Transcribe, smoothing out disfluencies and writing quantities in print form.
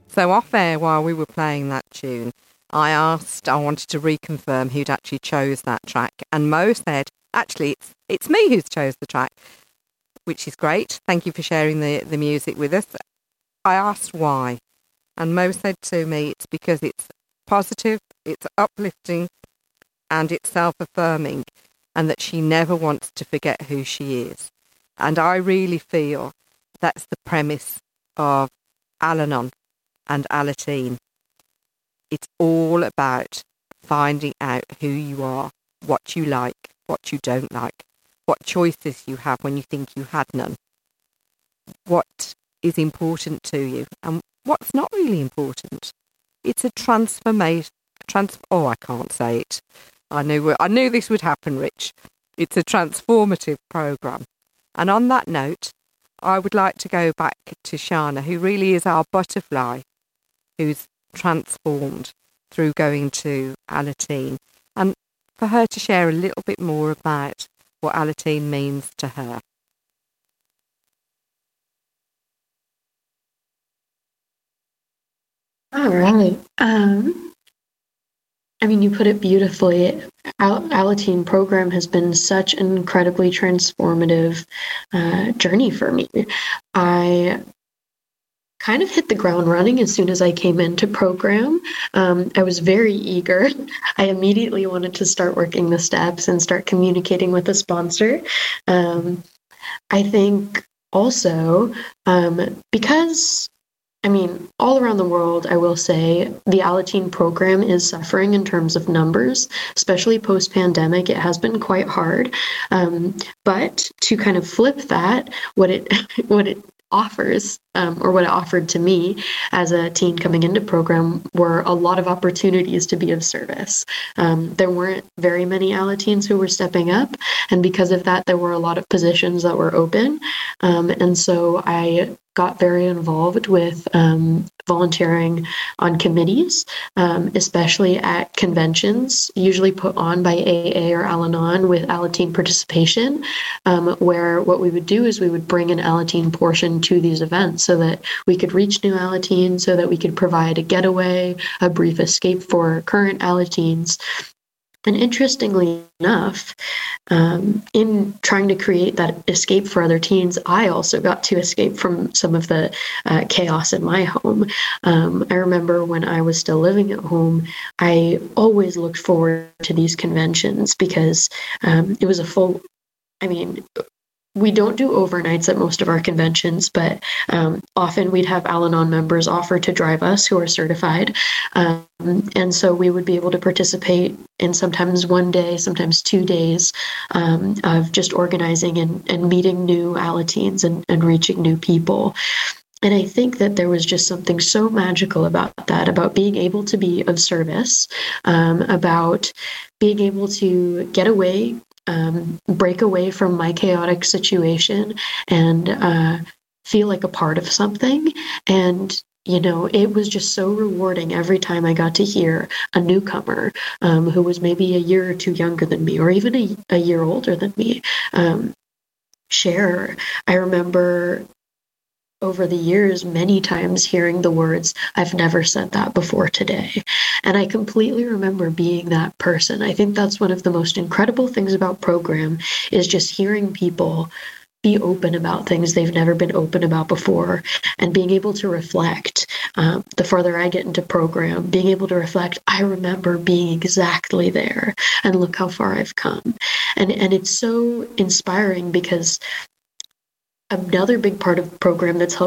So off air, while we were playing that tune, I wanted to reconfirm who'd actually chose that track. And Mo said, actually, it's me who's chose the track, which is great. Thank you for sharing the music with us. I asked why. And Mo said to me, it's because it's positive, it's uplifting, and it's self-affirming, and that she never wants to forget who she is. And I really feel that's the premise of Al-Anon and Alateen. It's all about finding out who you are, what you like, what you don't like, what choices you have when you think you had none, what is important to you, and what's not really important. It's a transformation. I can't say it. I knew this would happen, Rich. It's a transformative program. And on that note, I would like to go back to Shana, who really is our butterfly, who's transformed through going to Alateen, and for her to share a little bit more about what Alateen means to her. All right. You put it beautifully. Alateen program has been such an incredibly transformative journey for me. I kind of hit the ground running as soon as I came into program. I was very eager. I immediately wanted to start working the steps and start communicating with the sponsor. I think also because all around the world, I will say the Alateen program is suffering in terms of numbers, especially post-pandemic. It has been quite hard. But to kind of flip that, what it offers, or what it offered to me as a teen coming into program, were a lot of opportunities to be of service. There weren't very many Alateens who were stepping up, and because of that, there were a lot of positions that were open. And so I got very involved with volunteering on committees, especially at conventions, usually put on by AA or Al-Anon with Alateen participation, where what we would do is we would bring an Alateen portion to these events so that we could reach new Alateens, so that we could provide a getaway, a brief escape for current Alateens. And interestingly enough, in trying to create that escape for other teens, I also got to escape from some of the chaos in my home. I remember when I was still living at home, I always looked forward to these conventions because it was a full, we don't do overnights at most of our conventions, but often we'd have Al-Anon members offer to drive us who are certified. And so we would be able to participate in sometimes one day, sometimes 2 days of just organizing and meeting new Alateens and reaching new people. And I think that there was just something so magical about that, about being able to be of service, about being able to get away, break away from my chaotic situation and feel like a part of something. And it was just so rewarding every time I got to hear a newcomer who was maybe a year or two younger than me, or even a year older than me, share. I remember over the years many times hearing the words, "I've never said that before today." And I completely remember being that person. I think that's one of the most incredible things about program, is just hearing people be open about things they've never been open about before, and being able to reflect. The further I get into program, being able to reflect, I remember being exactly there, and look how far I've come. And it's so inspiring because another big part of the program that's helped